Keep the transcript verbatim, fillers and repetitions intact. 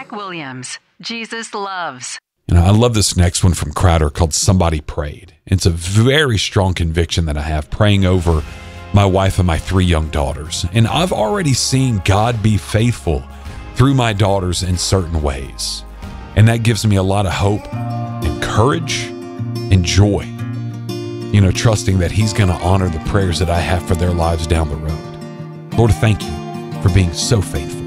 Zach Williams, Jesus Loves. And I love this next one from Crowder called Somebody Prayed. It's a very strong conviction that I have praying over my wife and my three young daughters. And I've already seen God be faithful through my daughters in certain ways. And that gives me a lot of hope and courage and joy, you know, trusting that He's going to honor the prayers that I have for their lives down the road. Lord, thank you for being so faithful.